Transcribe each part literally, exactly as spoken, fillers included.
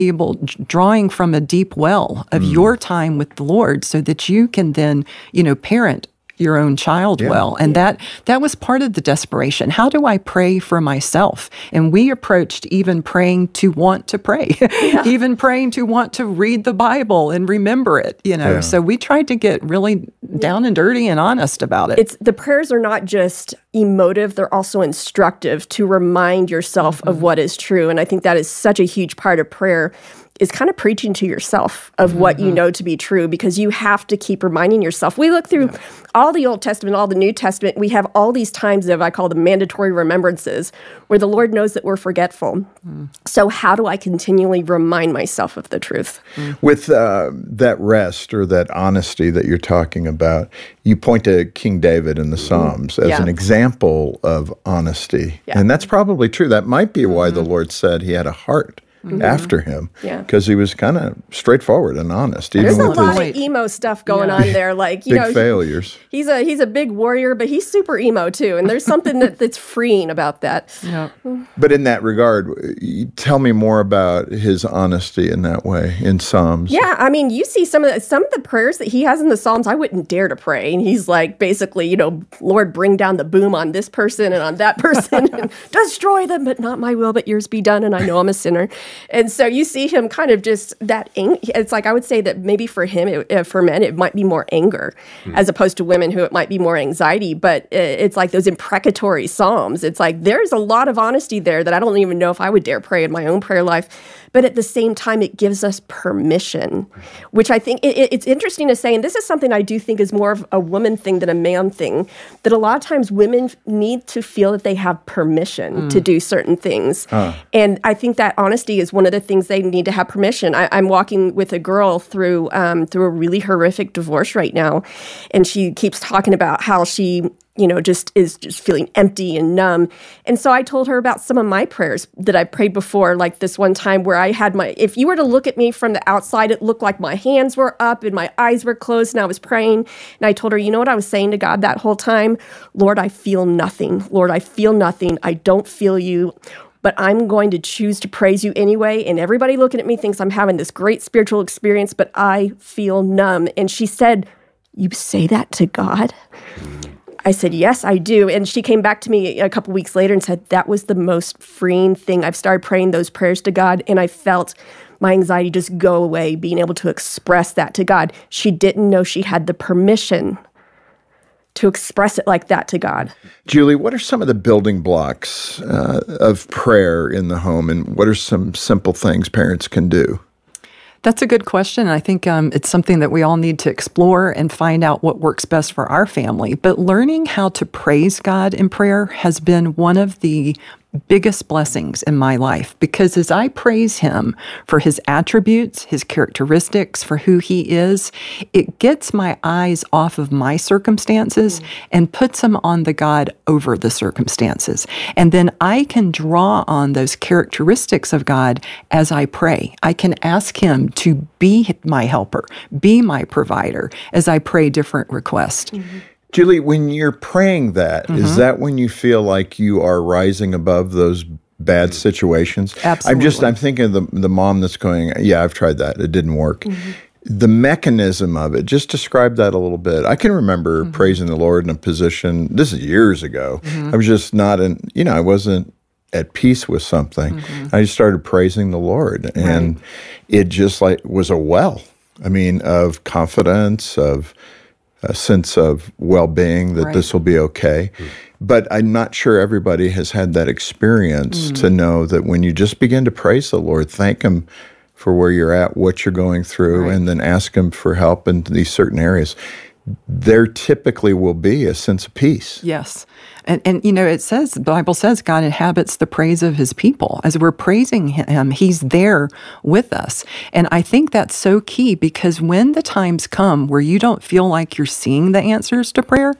able drawing from a deep well of mm. your time with the Lord so that you can then, you know, parent your own child yeah. well. And yeah. that that was part of the desperation. How do I pray for myself? And we approached even praying to want to pray, yeah. even praying to want to read the Bible and remember it, you know. Yeah. So we tried to get really down and dirty and honest about it. It's the prayers are not just emotive, they're also instructive to remind yourself mm-hmm. of what is true. And I think that is such a huge part of prayer, is kind of preaching to yourself of mm-hmm. what you know to be true, because you have to keep reminding yourself. We look through yeah. all the Old Testament, all the New Testament, we have all these times of, I call them mandatory remembrances, where the Lord knows that we're forgetful. Mm. So how do I continually remind myself of the truth? Mm. With uh, that rest or that honesty that you're talking about, you point to King David in the Psalms as yeah. an example of honesty. Yeah. And that's probably true. That might be why mm-hmm. the Lord said he had a heart Mm-hmm. after him, because yeah. he was kind of straightforward and honest. There's even a with lot his of emo stuff going yeah. on there, like you big know, failures. He, he's a he's a big warrior, but he's super emo too, and there's something that, that's freeing about that. Yeah. But in that regard, tell me more about his honesty in that way in Psalms. Yeah, I mean, you see some of the, some of the prayers that he has in the Psalms, I wouldn't dare to pray, and he's like, basically, you know, Lord, bring down the boom on this person and on that person, and destroy them, but not my will, but yours be done. And I know I'm a sinner, and so you see him kind of just that, ang- it's like I would say that maybe for him, it, uh, for men, it might be more anger mm. as opposed to women who it might be more anxiety, but it's like those imprecatory psalms. It's like there's a lot of honesty there that I don't even know if I would dare pray in my own prayer life, but at the same time, it gives us permission, which I think it, it's interesting to say, and this is something I do think is more of a woman thing than a man thing, that a lot of times women need to feel that they have permission mm. to do certain things. Huh. And I think that honesty is one of the things they need to have permission. I, I'm walking with a girl through um, through a really horrific divorce right now, and she keeps talking about how she, you know, just is just feeling empty and numb. And so I told her about some of my prayers that I prayed before, like this one time where I had my, if you were to look at me from the outside, it looked like my hands were up and my eyes were closed and I was praying. And I told her, you know what I was saying to God that whole time? Lord, I feel nothing. Lord, I feel nothing. I don't feel you. But I'm going to choose to praise you anyway. And everybody looking at me thinks I'm having this great spiritual experience, but I feel numb. And she said, you say that to God? I said, yes, I do. And she came back to me a couple weeks later and said, that was the most freeing thing. I've started praying those prayers to God, and I felt my anxiety just go away, being able to express that to God. She didn't know she had the permission to express it like that to God. Julie, what are some of the building blocks uh, of prayer in the home, and what are some simple things parents can do? That's a good question. I think um, it's something that we all need to explore and find out what works best for our family. But learning how to praise God in prayer has been one of the biggest blessings in my life, because as I praise him for his attributes, his characteristics, for who he is, it gets my eyes off of my circumstances mm. and puts them on the God over the circumstances. And then I can draw on those characteristics of God as I pray. I can ask him to be my helper, be my provider as I pray different requests. Mm-hmm. Julie, when you're praying that, mm-hmm. is that when you feel like you are rising above those bad situations? Absolutely. I'm just, I'm thinking of the, the mom that's going, yeah, I've tried that. It didn't work. Mm-hmm. The mechanism of it, just describe that a little bit. I can remember mm-hmm. praising the Lord in a position, this is years ago. Mm-hmm. I was just not in, you know, I wasn't at peace with something. Mm-hmm. I just started praising the Lord, and right. it just like was a well, I mean, of confidence, of a sense of well-being that right. this will be okay. Mm. But I'm not sure everybody has had that experience mm. to know that when you just begin to praise the Lord, thank him for where you're at, what you're going through, right. and then ask him for help in these certain areas, there typically will be a sense of peace. Yes. And, and you know, it says, the Bible says God inhabits the praise of his people. As we're praising him, he's there with us. And I think that's so key, because when the times come where you don't feel like you're seeing the answers to prayer,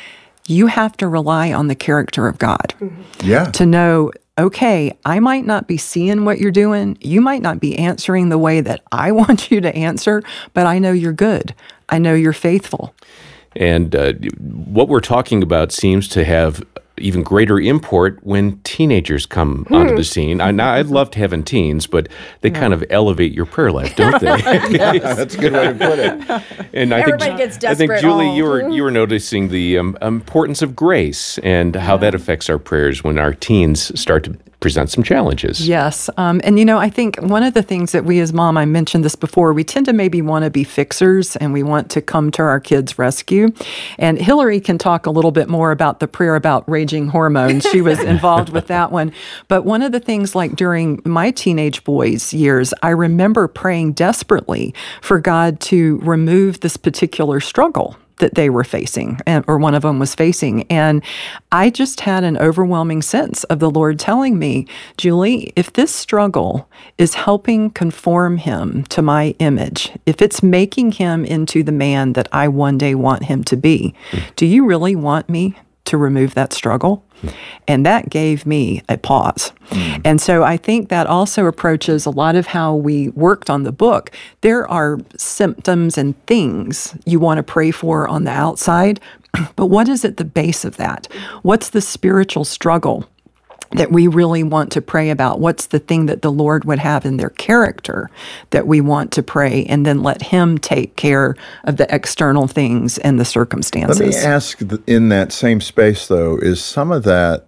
you have to rely on the character of God. Mm-hmm. Yeah. To know, okay, I might not be seeing what you're doing. You might not be answering the way that I want you to answer, but I know you're good. I know you're faithful. And uh, what we're talking about seems to have even greater import when teenagers come hmm. onto the scene. I, now, I'd love having teens, but they yeah. kind of elevate your prayer life, don't they? Yeah, that's a good way to put it. And I Everybody think, gets desperate. I think, Julie, oh. you were you were noticing the um, importance of grace and how yeah. that affects our prayers when our teens start to present some challenges. Yes. Um, and, you know, I think one of the things that we as mom, I mentioned this before, we tend to maybe want to be fixers and we want to come to our kids' rescue. And Hillary can talk a little bit more about the prayer about raging hormones. She was involved with that one. But one of the things, like during my teenage boys' years, I remember praying desperately for God to remove this particular struggle that they were facing, or one of them was facing. And I just had an overwhelming sense of the Lord telling me, Julie, if this struggle is helping conform him to my image, if it's making him into the man that I one day want him to be, do you really want me to remove that struggle? And that gave me a pause. Mm. And so I think that also approaches a lot of how we worked on the book. There are symptoms and things you want to pray for on the outside, but what is at the base of that? What's the spiritual struggle that we really want to pray about? What's the thing that the Lord would have in their character that we want to pray, and then let him take care of the external things and the circumstances? Let me ask, in that same space, though, is some of that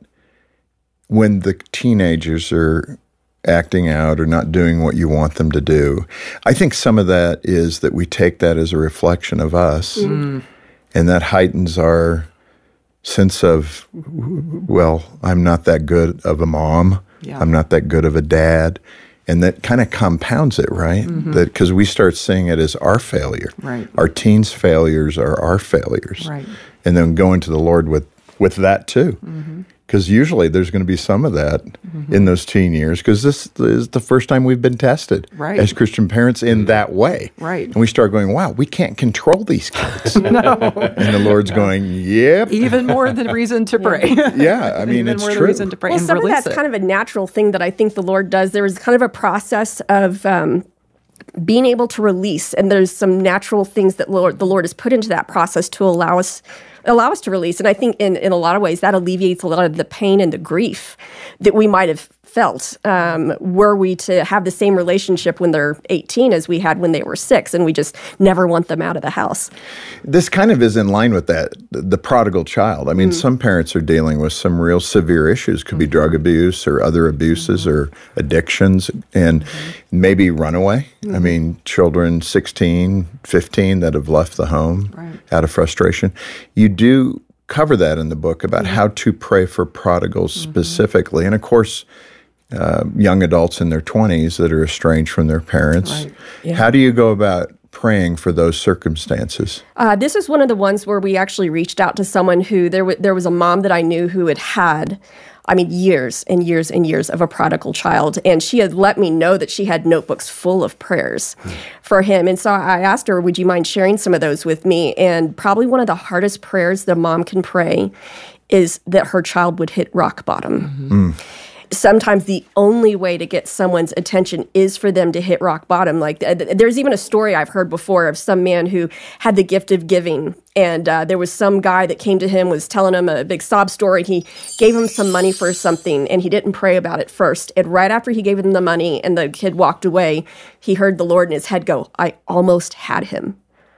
when the teenagers are acting out or not doing what you want them to do, I think some of that is that we take that as a reflection of us, mm. and that heightens our sense of, well, I'm not that good of a mom. Yeah. I'm not that good of a dad. And that kind of compounds it, right? Mm-hmm. That because we start seeing it as our failure. Right. Our teens' failures are our failures. Right. And then going to the Lord with, with that too. Because mm-hmm. usually there's going to be some of that mm-hmm. in those teen years, because this is the first time we've been tested right. as Christian parents in that way. Right. And we start going, wow, we can't control these kids. No. And the Lord's no. going, yep. Even more the reason to pray. Yeah, I mean, Even it's more true. The reason to pray well, and some of that's it. kind of a natural thing that I think the Lord does. There is kind of a process of um, being able to release, and there's some natural things that Lord, the Lord has put into that process to allow us allow us to release. And I think in, in a lot of ways that alleviates a lot of the pain and the grief that we might have felt um, were we to have the same relationship when they're eighteen as we had when they were six, and we just never want them out of the house. This kind of is in line with that, the prodigal child. I mean, mm. some parents are dealing with some real severe issues. Could be drug abuse or other abuses mm-hmm. or addictions, and mm-hmm. maybe runaway. Mm-hmm. I mean, children sixteen, fifteen that have left the home right. out of frustration. You do cover that in the book about mm-hmm. how to pray for prodigals mm-hmm. specifically. And of course, Uh, young adults in their twenties that are estranged from their parents. Right. Yeah. How do you go about praying for those circumstances? Uh, this is one of the ones where we actually reached out to someone who, there, w- there was a mom that I knew who had had, I mean, years and years and years of a prodigal child. And she had let me know that she had notebooks full of prayers mm. for him. And so I asked her, would you mind sharing some of those with me? And probably one of the hardest prayers the mom can pray is that her child would hit rock bottom. Mm-hmm. Mm. Sometimes the only way to get someone's attention is for them to hit rock bottom. Like th- there's even a story I've heard before of some man who had the gift of giving, and uh, there was some guy that came to him, was telling him a big sob story. He gave him some money for something, and he didn't pray about it first. And right after he gave him the money and the kid walked away, he heard the Lord in his head go, "I almost had him."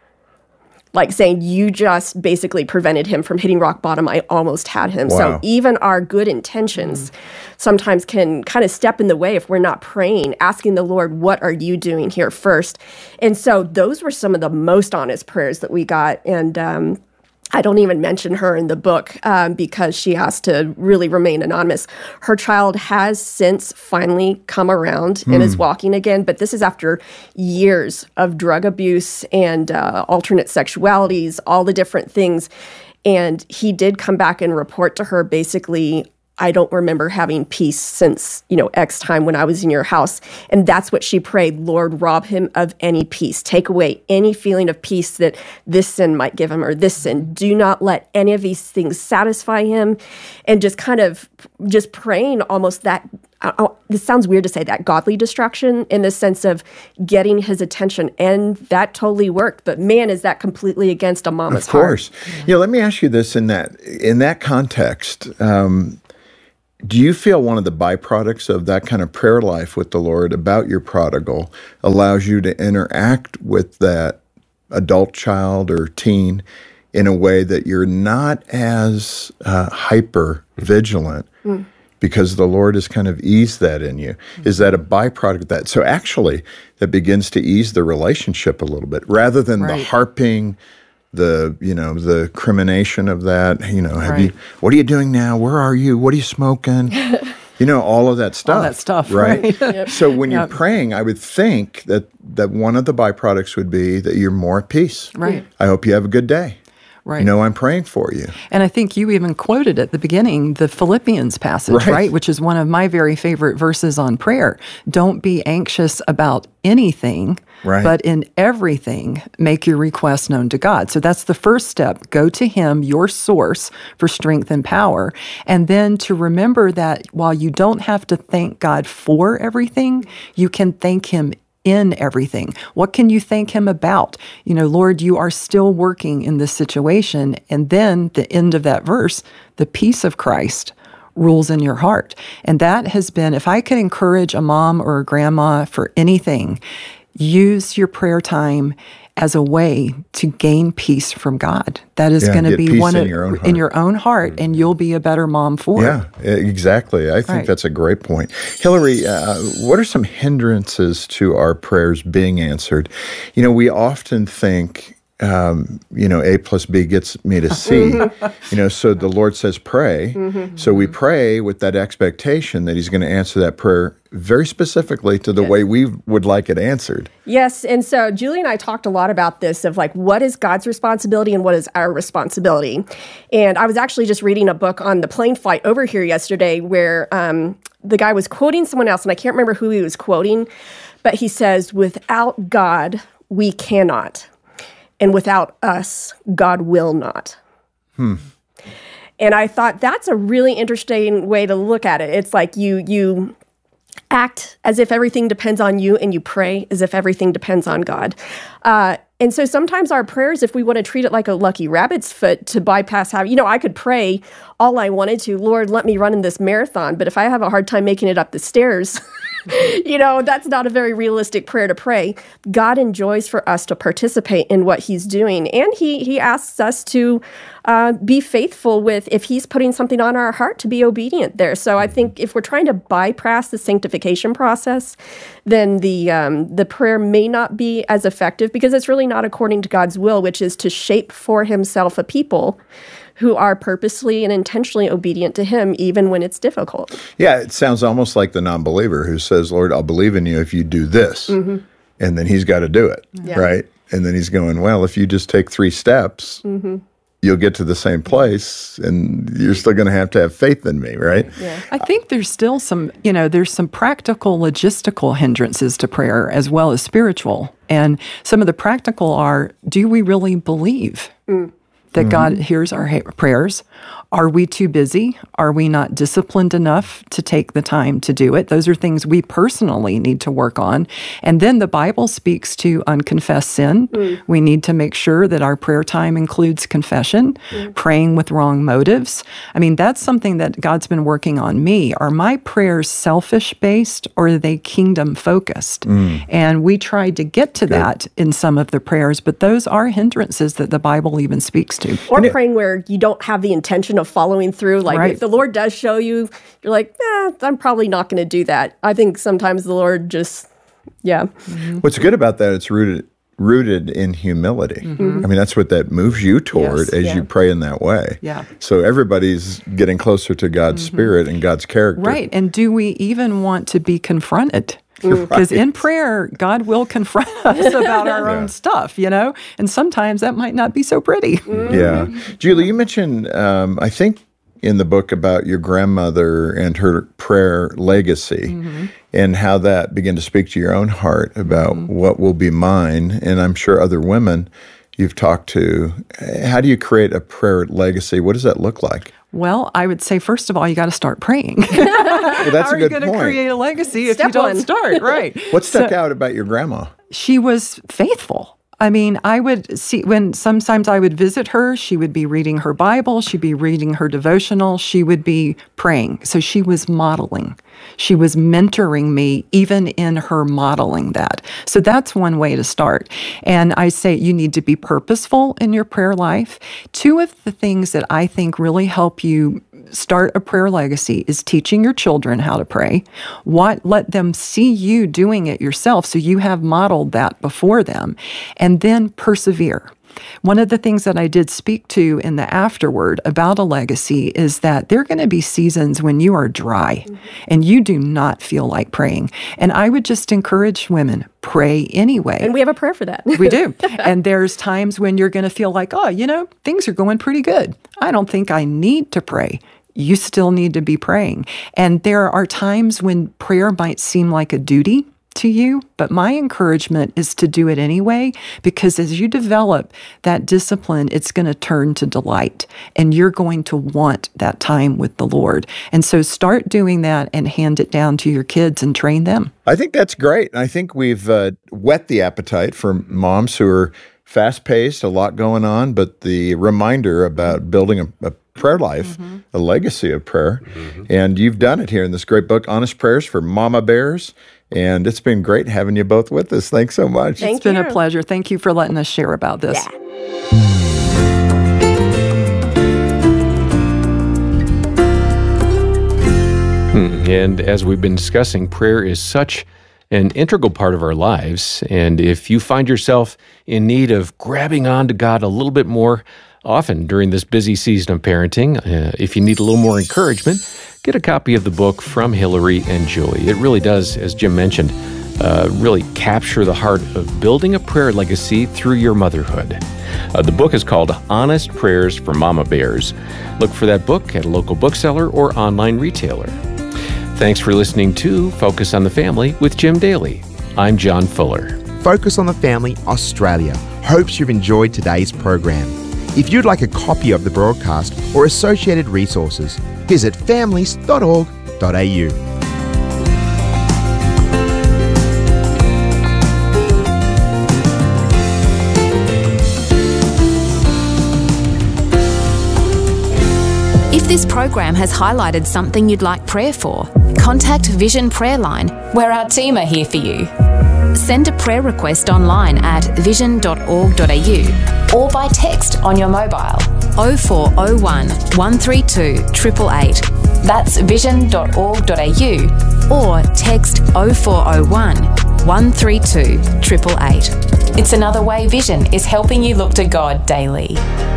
Like saying, you just basically prevented him from hitting rock bottom. I almost had him. Wow. So even our good intentions mm. sometimes can kind of step in the way if we're not praying, asking the Lord, what are you doing here first? And so those were some of the most honest prayers that we got. And um, I don't even mention her in the book um, because she has to really remain anonymous. Her child has since finally come around mm. and is walking again, but this is after years of drug abuse and uh, alternate sexualities, all the different things. And he did come back and report to her basically, I don't remember having peace since, you know, X time when I was in your house. And that's what she prayed, Lord, rob him of any peace. Take away any feeling of peace that this sin might give him or this sin. Do not let any of these things satisfy him. And just kind of just praying almost that, oh, this sounds weird to say that, godly distraction in the sense of getting his attention. And that totally worked. But man, is that completely against a mama's heart. Of course. Yeah. yeah, let me ask you this in that, in that context. Um, do you feel one of the byproducts of that kind of prayer life with the Lord about your prodigal allows you to interact with that adult child or teen in a way that you're not as uh, hyper vigilant? Mm. Because the Lord has kind of eased that in you. Is that a byproduct of that? So actually, that begins to ease the relationship a little bit, rather than right. the harping, the you know the crimination of that. You know, have right. you? What are you doing now? Where are you? What are you smoking? You know, all of that stuff. All that stuff, right? right. Yep. So when you're yep. praying, I would think that that one of the byproducts would be that you're more at peace. Right. I hope you have a good day. Right. You know, I'm praying for you. And I think you even quoted at the beginning the Philippians passage, right. right? Which is one of my very favorite verses on prayer. Don't be anxious about anything, right. but in everything, make your requests known to God. So that's the first step. Go to him, your source for strength and power. And then to remember that while you don't have to thank God for everything, you can thank him in everything. What can you thank him about? You know, Lord, you are still working in this situation. And then the end of that verse, the peace of Christ rules in your heart. And that has been, if I could encourage a mom or a grandma for anything, use your prayer time as a way to gain peace from God. That is yeah, going to be one in of your own heart. in your own heart, and you'll be a better mom for yeah, it. Yeah, exactly. I think right. that's a great point. Hillary, uh, what are some hindrances to our prayers being answered? You know, we often think, um, you know, A plus B gets me to C. You know, so the Lord says pray. Mm-hmm. So we pray with that expectation that he's going to answer that prayer very specifically to the yes. way we would like it answered. Yes, and so Julie and I talked a lot about this of like, what is God's responsibility and what is our responsibility? And I was actually just reading a book on the plane flight over here yesterday where um, the guy was quoting someone else, and I can't remember who he was quoting, but he says, without God, we cannot. And without us, God will not. Hmm. And I thought that's a really interesting way to look at it. It's like you you act as if everything depends on you, and you pray as if everything depends on God. Uh, and so sometimes our prayers, if we want to treat it like a lucky rabbit's foot to bypass how, you know, I could pray all I wanted to, Lord, let me run in this marathon. But if I have a hard time making it up the stairs, you know, that's not a very realistic prayer to pray. God enjoys for us to participate in what he's doing. And he he asks us to uh, be faithful with, if he's putting something on our heart, to be obedient there. So I think if we're trying to bypass the sanctification process, then the um, the prayer may not be as effective, because it's really not according to God's will, which is to shape for himself a people who are purposely and intentionally obedient to him, even when it's difficult. Yeah, it sounds almost like the non-believer who says, Lord, I'll believe in you if you do this. Mm-hmm. And then he's got to do it, yeah. right? And then he's going, well, if you just take three steps, mm-hmm. you'll get to the same place, and you're still going to have to have faith in me, right? Yeah. I think there's still some, you know, there's some practical, logistical hindrances to prayer as well as spiritual. And some of the practical are, do we really believe mm. that mm-hmm. God hears our ha- prayers? Are we too busy? Are we not disciplined enough to take the time to do it? Those are things we personally need to work on. And then the Bible speaks to unconfessed sin. Mm. We need to make sure that our prayer time includes confession, mm. praying with wrong motives. I mean, that's something that God's been working on me. Are my prayers selfish-based, or are they kingdom-focused? Mm. And we tried to get to Good. that in some of the prayers, but those are hindrances that the Bible even speaks to. Or praying where you don't have the intention of following through. Like right. if the Lord does show you, you're like, eh, I'm probably not going to do that. I think sometimes the Lord just, yeah. Mm-hmm. What's good about that, it's rooted rooted in humility. Mm-hmm. I mean, that's what that moves you toward yes, as yeah. you pray in that way. Yeah. So everybody's getting closer to God's mm-hmm. spirit and God's character. Right. And do we even want to be confronted? Because right. in prayer, God will confront us about our yeah. own stuff, you know? And sometimes that might not be so pretty. Mm-hmm. Yeah. Julie, you mentioned, um, I think, in the book about your grandmother and her prayer legacy mm-hmm. and how that began to speak to your own heart about mm-hmm. what will be mine. And I'm sure other women you've talked to. How do you create a prayer legacy? What does that look like? Well, I would say, first of all, you got to start praying. Well, that's How a good are you going to point. create a legacy if Step you don't one. start? Right. What stuck So- out about your grandma? She was faithful. I mean, I would see when sometimes I would visit her, she would be reading her Bible, she'd be reading her devotional, she would be praying. So she was modeling. She was mentoring me even in her modeling that. So that's one way to start. And I say you need to be purposeful in your prayer life. Two of the things that I think really help you start a prayer legacy is teaching your children how to pray. What let them see you doing it yourself so you have modeled that before them. And then persevere. One of the things that I did speak to in the afterword about a legacy is that there are going to be seasons when you are dry mm-hmm. and you do not feel like praying. And I would just encourage women, pray anyway. And we have a prayer for that. We do. And there's times when you're going to feel like, oh, you know, things are going pretty good. I don't think I need to pray. You still need to be praying. And there are times when prayer might seem like a duty to you, but my encouragement is to do it anyway, because as you develop that discipline, it's going to turn to delight, and you're going to want that time with the Lord. And so start doing that and hand it down to your kids and train them. I think that's great. I think we've uh, whet the appetite for moms who are fast-paced, a lot going on, but the reminder about building a, a prayer life, mm-hmm. a legacy of prayer. Mm-hmm. And you've done it here in this great book, Honest Prayers for Mama Bears. And it's been great having you both with us. Thanks so much. Thank it's been you. a pleasure. Thank you for letting us share about this. Yeah. Hmm. And as we've been discussing, prayer is such an integral part of our lives. And if you find yourself in need of grabbing on to God a little bit more often during this busy season of parenting, uh, if you need a little more encouragement, get a copy of the book from Hillary and Julie. It really does, as Jim mentioned, uh, really capture the heart of building a prayer legacy through your motherhood. Uh, the book is called Honest Prayers for Mama Bears. Look for that book at a local bookseller or online retailer. Thanks for listening to Focus on the Family with Jim Daly. I'm John Fuller. Focus on the Family Australia hopes you've enjoyed today's program. If you'd like a copy of the broadcast or associated resources, visit families dot org dot a u. If this program has highlighted something you'd like prayer for, contact Vision Prayer Line, where our team are here for you. Send a prayer request online at vision dot org dot a u or by text on your mobile oh four oh one, one three two, eight eight eight. That's vision dot org dot a u or text oh four oh one, one three two, eight eight eight. It's another way Vision is helping you look to God daily.